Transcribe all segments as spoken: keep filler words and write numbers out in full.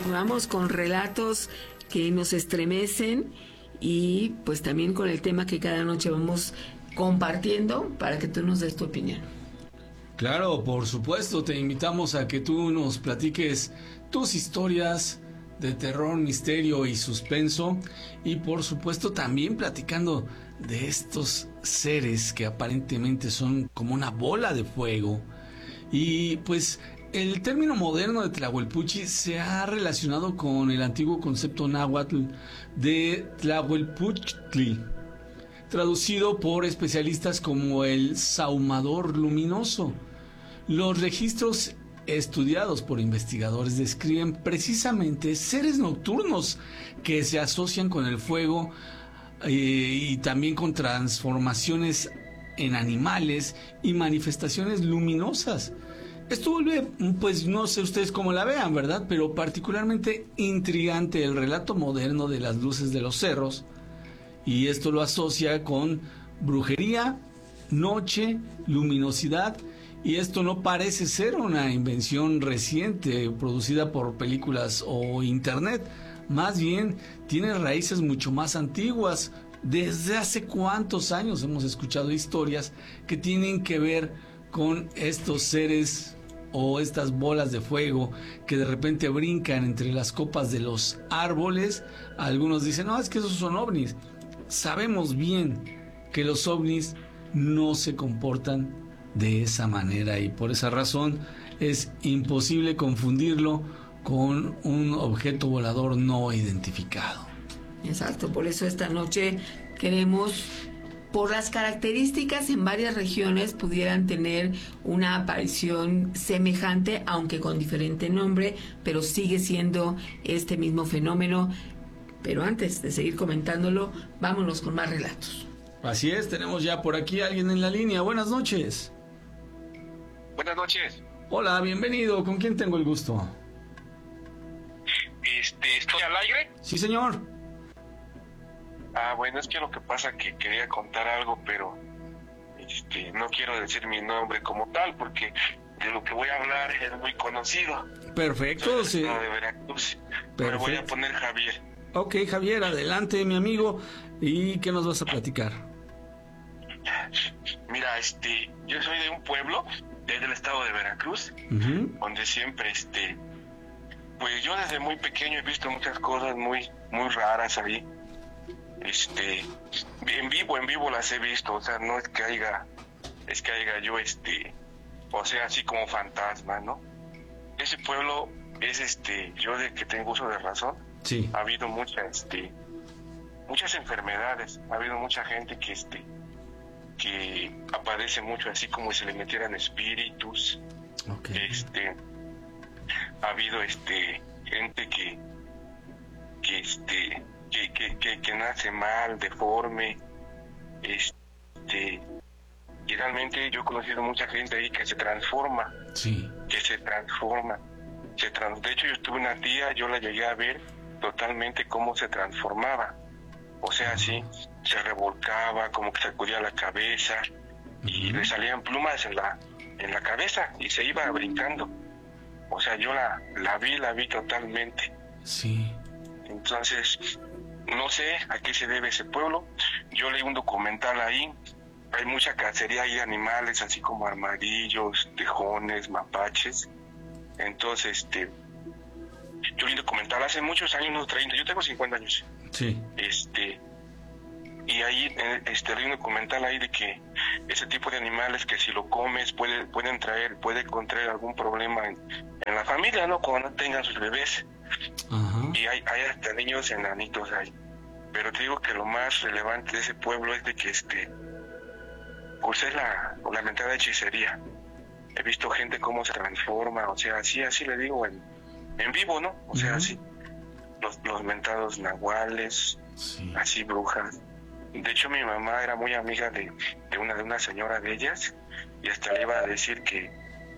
continuamos con relatos que nos estremecen y pues también con el tema que cada noche vamos compartiendo para que tú nos des tu opinión. Claro, por supuesto, te invitamos a que tú nos platiques tus historias de terror, misterio y suspenso, y por supuesto también platicando de estos seres que aparentemente son como una bola de fuego. Y pues el término moderno de Tlahuelpuchi se ha relacionado con el antiguo concepto náhuatl de Tlahuelpuchtli, traducido por especialistas como el sahumador luminoso. Los registros estudiados por investigadores describen precisamente seres nocturnos que se asocian con el fuego eh, y también con transformaciones en animales y manifestaciones luminosas. Esto vuelve, pues no sé ustedes cómo la vean, ¿verdad? Pero particularmente intrigante el relato moderno de las luces de los cerros, y esto lo asocia con brujería, noche, luminosidad, y esto no parece ser una invención reciente producida por películas o internet, más bien tiene raíces mucho más antiguas. ¿Desde hace cuántos años hemos escuchado historias que tienen que ver con estos seres o estas bolas de fuego que de repente brincan entre las copas de los árboles? Algunos dicen, no, es que esos son ovnis. Sabemos bien que los ovnis no se comportan de esa manera y por esa razón es imposible confundirlo con un objeto volador no identificado. Exacto, por eso esta noche queremos, por las características en varias regiones pudieran tener una aparición semejante, aunque con diferente nombre, pero sigue siendo este mismo fenómeno. Pero antes de seguir comentándolo, vámonos con más relatos. Así es, tenemos ya por aquí a alguien en la línea. Buenas noches. Buenas noches. Hola, bienvenido. ¿Con quién tengo el gusto? Este, ¿estoy al aire? Sí, señor. Ah, bueno, es que lo que pasa es que quería contar algo, pero este, no quiero decir mi nombre como tal, porque de lo que voy a hablar es muy conocido. Perfecto, sí. De Veracruz. Perfecto. Me voy a poner Javier. Ok, Javier, adelante, mi amigo. ¿Y qué nos vas a platicar? Mira, este, yo soy de un pueblo, desde el estado de Veracruz, uh-huh. donde siempre, este, pues yo desde muy pequeño he visto muchas cosas muy, muy raras ahí. Este, en vivo, en vivo las he visto, o sea, no es que haya, es que haya yo, este, o sea, así como fantasma, ¿no? Ese pueblo es, este, yo de que tengo uso de razón, sí. Ha habido mucha, este, muchas enfermedades, ha habido mucha gente que, este, que aparece mucho así como si le metieran espíritus, okay. Este, ha habido, este, gente que, que, este, Que, que, que, que nace mal, deforme, este, y realmente yo he conocido mucha gente ahí que se transforma, sí. que se transforma, se trans, de hecho yo tuve una tía, yo la llegué a ver totalmente cómo se transformaba, o sea, así, se revolcaba, como que sacudía la cabeza, uh-huh. y le salían plumas en la, en la cabeza, y se iba brincando, o sea, yo la, la vi, la vi totalmente. Sí. Entonces, no sé a qué se debe ese pueblo. Yo leí un documental ahí, hay mucha cacería ahí de animales, así como armadillos, tejones, mapaches. Entonces, este, yo leí un documental hace muchos años, unos treinta, yo tengo cincuenta años. Sí. Este, y ahí, este, leí un documental ahí de que ese tipo de animales que si lo comes puede, pueden traer, puede contraer algún problema en, en la familia, ¿no? Cuando no tengan sus bebés. Uh-huh. Y hay, hay hasta niños enanitos ahí. Pero te digo que lo más relevante de ese pueblo es de que este pues es la, la mentada hechicería. He visto gente cómo se transforma, o sea, así, así le digo en, en vivo, ¿no? O sea, uh-huh. así los, los mentados nahuales, sí. Así brujas. De hecho mi mamá era muy amiga de, de una de una señora de ellas, y hasta le iba a decir que,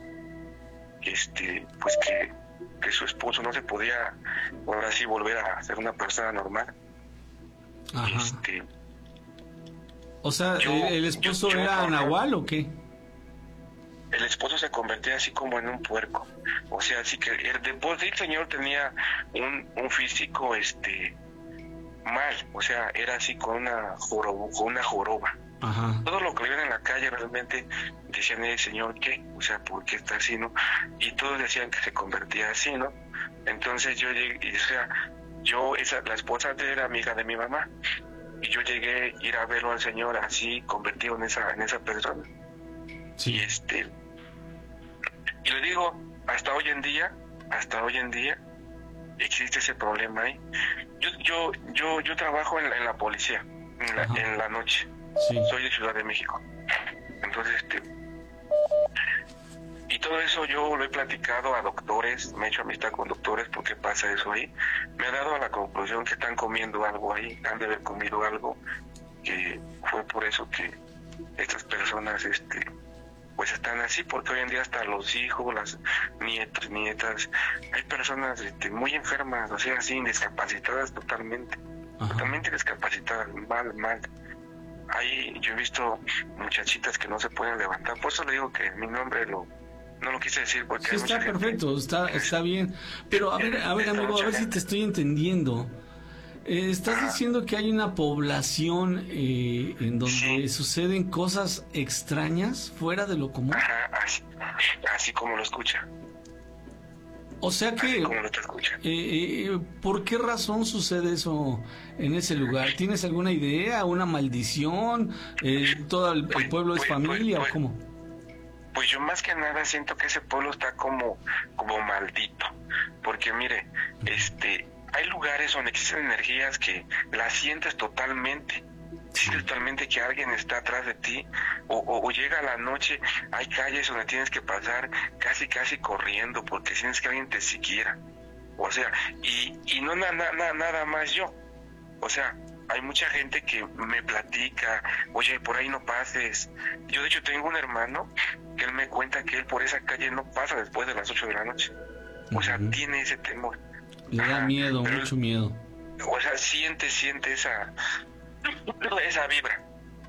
que este, pues que que su esposo no se podía ahora sí volver a ser una persona normal. Ajá. Este, o sea, yo, ¿el esposo yo, yo, era yo, nahual o qué? El el esposo se convertía así como en un puerco. O sea, así que el, de por sí el señor tenía un, un físico este mal, o sea, era así con una joroba, con una joroba. Ajá. Todo lo que veían en la calle realmente decían, el señor, ¿qué? O sea, ¿por qué está así, no? Y todos decían que se convertía así, ¿no? Entonces yo llegué, y, o sea, yo, esa, la esposa de él era amiga de mi mamá, y yo llegué a ir a verlo al señor así, convertido en esa, en esa persona. Sí. Y este, y le digo, hasta hoy en día, hasta hoy en día, existe ese problema ahí. Yo, yo, yo, yo trabajo en la, en la policía, en la, en la noche. Sí. Soy de Ciudad de México. Entonces, este, y todo eso yo lo he platicado a doctores, me he hecho amistad con doctores, ¿por qué pasa eso ahí? Me ha dado a la conclusión que están comiendo algo ahí, han de haber comido algo, que fue por eso que estas personas, este, pues están así, porque hoy en día hasta los hijos, las nietos, nietas, hay personas este, muy enfermas, o sea, así, discapacitadas totalmente, Ajá. totalmente discapacitadas, mal, mal. Ahí yo he visto muchachitas que no se pueden levantar, por eso le digo que mi nombre lo no lo quise decir porque sí, está perfecto, gente. está está bien, pero a ver, a ver amigo, a ver si te estoy entendiendo. Eh, estás Ajá. diciendo que hay una población eh, en donde sí. suceden cosas extrañas fuera de lo común. Ajá, así, así como lo escucha. O sea que, como lo te escucha. Eh, eh, ¿por qué razón sucede eso en ese lugar? ¿Tienes alguna idea, una maldición? Eh, ¿Todo el, el pueblo pues, es familia pues, pues, o cómo? Pues yo más que nada siento que ese pueblo está como, como maldito, porque mire, este, hay lugares donde existen energías que las sientes totalmente, sientes totalmente que alguien está atrás de ti, o, o, o llega la noche, hay calles donde tienes que pasar casi casi corriendo porque sientes que alguien te siguiera, o sea, y, y no na, na, na, nada más yo, o sea, hay mucha gente que me platica, oye, por ahí no pases. Yo de hecho tengo un hermano que él me cuenta que él por esa calle no pasa después de las ocho de la noche. O sea, uh-huh. tiene ese temor. Le da miedo, Pero, mucho miedo. O sea, siente, siente esa, esa vibra.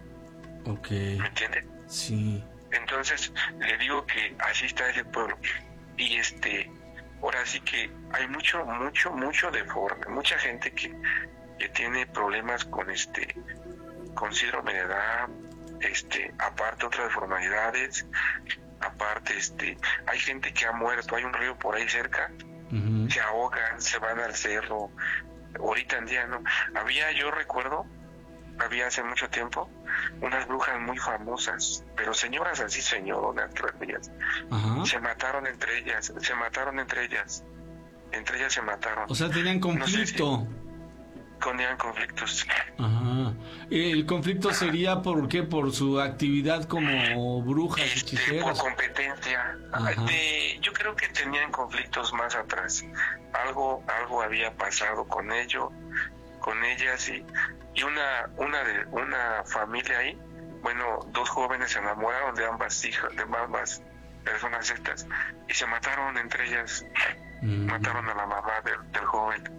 Ok. ¿Me entiende? Sí. Entonces, le digo que así está ese pueblo. Y este, ahora sí que hay mucho, mucho, mucho deforme. Mucha gente que que tiene problemas con este con síndrome de Down, este aparte otras deformidades, aparte este hay gente que ha muerto, hay un río por ahí cerca, uh-huh. se ahogan, se van al cerro, ahorita en día no, había, yo recuerdo, había hace mucho tiempo unas brujas muy famosas, pero señoras así, señoronas, ellas, uh-huh. se mataron entre ellas, se mataron entre ellas, entre ellas se mataron. O sea, tenían conflicto. No sé si, Tenían conflictos. Ajá. ¿El conflicto sería por qué? ¿Por su actividad como brujas, este, hechiceras? Por competencia. De, yo creo que tenían conflictos más atrás. Algo algo había pasado con ellos, con ellas y, y una una de una familia ahí. Bueno, dos jóvenes se enamoraron de ambas hijas, de ambas personas estas y se mataron entre ellas. Mm. Mataron a la mamá del, del joven.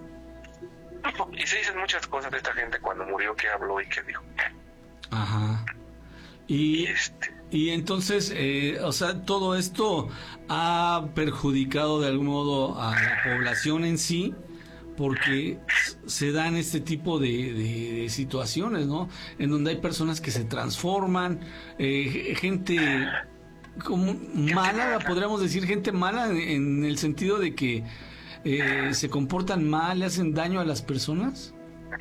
Y se dicen muchas cosas de esta gente cuando murió, que habló y que dijo. Ajá. Y, y, este... y entonces, eh, o sea, todo esto ha perjudicado de algún modo a la población en sí, porque se dan este tipo de, de, de situaciones, ¿no? En donde hay personas que se transforman, eh, gente como mala, podríamos decir, gente mala en, en el sentido de que Eh, ¿se comportan mal, le hacen daño a las personas?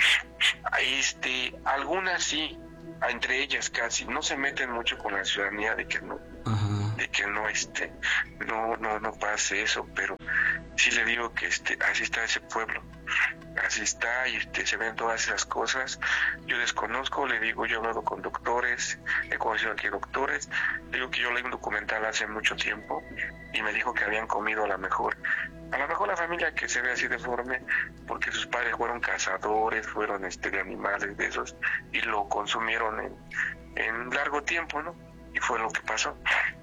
Este, algunas sí, entre ellas casi, no se meten mucho con la ciudadanía de que no, Ajá. de que no, este, no, no, no pase eso, pero sí le digo que este, así está ese pueblo, así está y este, se ven todas esas cosas. Yo desconozco, le digo, yo he hablado con doctores, he conocido aquí doctores, le digo que yo leí un documental hace mucho tiempo y me dijo que habían comido a lo mejor A lo mejor la familia que se ve así deforme porque sus padres fueron cazadores, fueron este de animales de esos y lo consumieron en, en largo tiempo, ¿no? Y fue lo que pasó.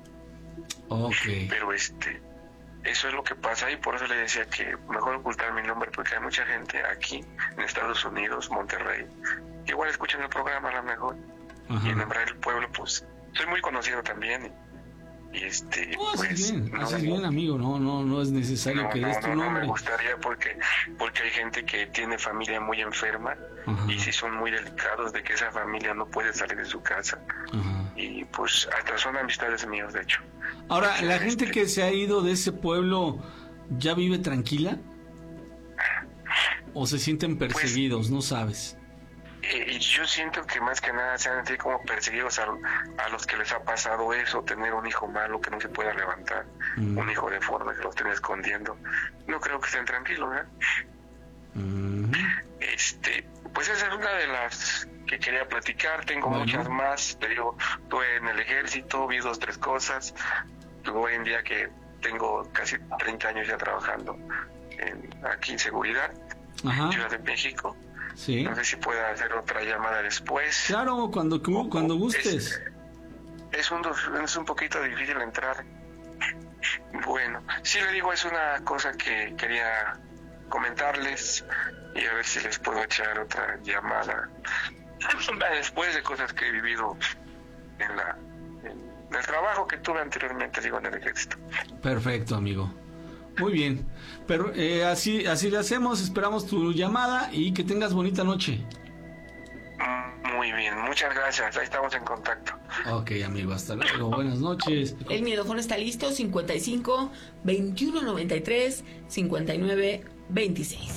Okay. Pero este, eso es lo que pasa y por eso le decía que mejor ocultar mi nombre porque hay mucha gente aquí en Estados Unidos, Monterrey, que igual escuchan el programa a lo mejor. Ajá. Y en nombrar el pueblo, pues soy muy conocido también. y este No, haces pues bien, no, haces bien, amigo, no, no, no es necesario no, que no, des tu no, no nombre. me gustaría porque porque hay gente que tiene familia muy enferma. Ajá. Y si son muy delicados de que esa familia no puede salir de su casa. Ajá. Y pues hasta son amistades mías, de hecho. Ahora, Porque, ¿la este... gente que se ha ido de ese pueblo ya vive tranquila? ¿O se sienten perseguidos? Pues, no sabes. Y yo siento que más que nada se han sentido como perseguidos a, a los que les ha pasado eso, tener un hijo malo que no se pueda levantar, mm. un hijo deforme que lo estén escondiendo. No creo que estén tranquilos, ¿eh? Mm. Este, pues esa es una de las que quería platicar. Tengo bueno. muchas más. Te digo, estuve en el ejército, vi dos, tres cosas. Hoy en día que tengo casi treinta años ya trabajando en, aquí en seguridad, Ajá. en Ciudad de México. Sí. No sé si pueda hacer otra llamada después. Claro, cuando, cuando gustes. Es, es, un, es un poquito difícil entrar. Bueno, sí le digo, es una cosa que quería comentarles y a ver si les puedo echar otra llamada después de cosas que he vivido en, la, en el trabajo que tuve anteriormente, digo, en el ejército. Perfecto, amigo. Muy bien, pero eh, así así le hacemos, esperamos tu llamada y que tengas bonita noche. Muy bien, muchas gracias, ahí estamos en contacto. Ok, amigo, hasta luego, buenas noches. El micrófono está listo, cincuenta y cinco, veintiuno noventa y tres, cincuenta y nueve, veintiséis.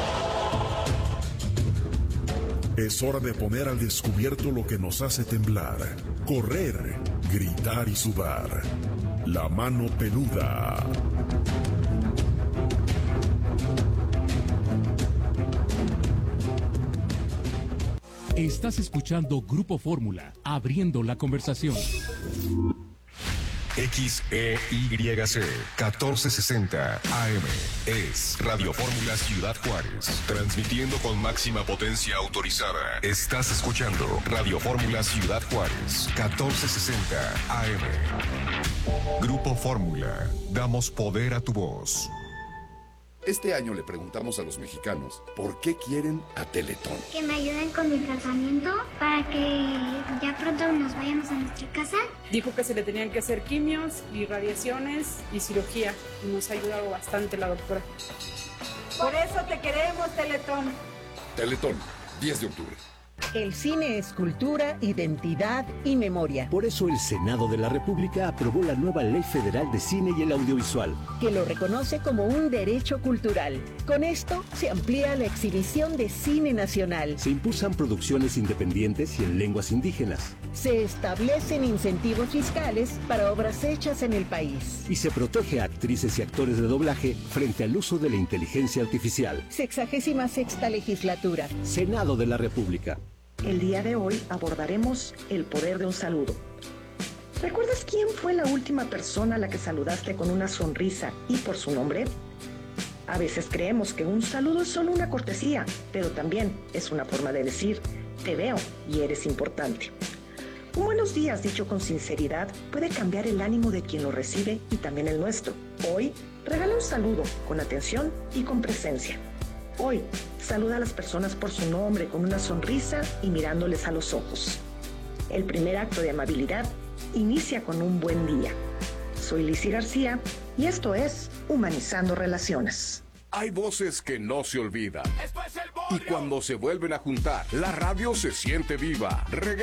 Es hora de poner al descubierto lo que nos hace temblar, correr, gritar y sudar. La mano peluda. Estás escuchando Grupo Fórmula, abriendo la conversación. X E Y C catorce sesenta A M es Radio Fórmula Ciudad Juárez, transmitiendo con máxima potencia autorizada. Estás escuchando Radio Fórmula Ciudad Juárez, catorce sesenta A M. Grupo Fórmula, damos poder a tu voz. Este año le preguntamos a los mexicanos por qué quieren a Teletón. Que me ayuden con mi tratamiento para que ya pronto nos vayamos a nuestra casa. Dijo que se le tenían que hacer quimios y radiaciones y cirugía. Y nos ha ayudado bastante la doctora. Por eso te queremos, Teletón. Teletón, diez de octubre. El cine es cultura, identidad y memoria. Por eso el Senado de la República aprobó la nueva Ley Federal de Cine y el Audiovisual, que lo reconoce como un derecho cultural. Con esto se amplía la exhibición de cine nacional. Se impulsan producciones independientes y en lenguas indígenas. Se establecen incentivos fiscales para obras hechas en el país. Y se protege a actrices y actores de doblaje frente al uso de la inteligencia artificial. Sexagésima sexta legislatura. Senado de la República. El día de hoy abordaremos el poder de un saludo. ¿Recuerdas quién fue la última persona a la que saludaste con una sonrisa y por su nombre? A veces creemos que un saludo es solo una cortesía, pero también es una forma de decir, te veo y eres importante. Un buenos días dicho con sinceridad puede cambiar el ánimo de quien lo recibe y también el nuestro. Hoy, regala un saludo con atención y con presencia. Hoy, saluda a las personas por su nombre con una sonrisa y mirándoles a los ojos. El primer acto de amabilidad inicia con un buen día. Soy Lizzy García y esto es Humanizando Relaciones. Hay voces que no se olvidan. Y cuando se vuelven a juntar, la radio se siente viva. Reg-